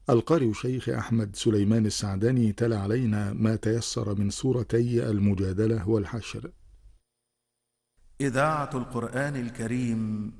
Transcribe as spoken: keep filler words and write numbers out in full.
القارئ الشيخ أحمد سليمان السعداني تلا علينا ما تيسر من سورتي المجادلة والحشر. إذاعة القرآن الكريم